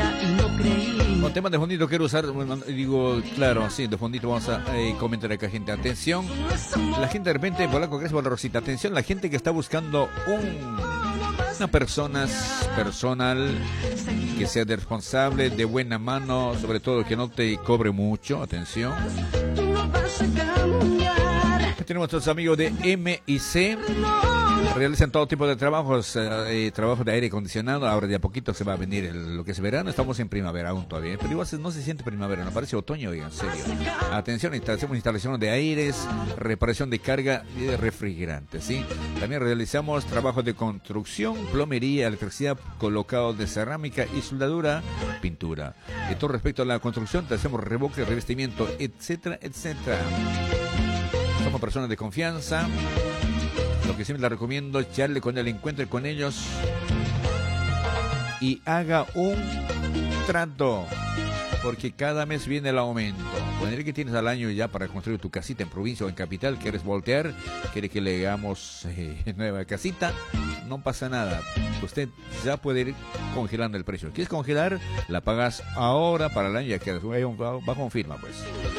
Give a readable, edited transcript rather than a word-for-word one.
Un tema de fondito quiero usar, bueno, digo, claro, sí, de fondito vamos a comentar acá, gente. Atención, la gente de repente, Polaco, gracias por la rosita. Atención, la gente que está buscando una persona personal que sea de responsable, de buena mano, sobre todo que no te cobre mucho. Atención. Tenemos a nuestros amigos de M&C. Realizan todo tipo de trabajos, trabajo de aire acondicionado. Ahora de a poquito se va a venir lo que es verano. Estamos en primavera aún todavía, pero igual no se siente primavera, no parece otoño, oigan, en serio. Atención, hacemos instalación de aires, reparación de carga y de refrigerantes, ¿sí? También realizamos trabajos de construcción, plomería, electricidad, colocado de cerámica y soldadura, pintura. De todo respecto a la construcción, te hacemos revoque, revestimiento, etcétera, etcétera. Somos personas de confianza. Lo que siempre les recomiendo es charle con él, encuentre con ellos y haga un trato, porque cada mes viene el aumento. Con el que tienes al año ya para construir tu casita en provincia o en capital, quieres voltear, quiere que le hagamos nueva casita, no pasa nada. Usted ya puede ir congelando el precio. ¿Quieres congelar? La pagas ahora para el año, ya quedas bajo firma, pues.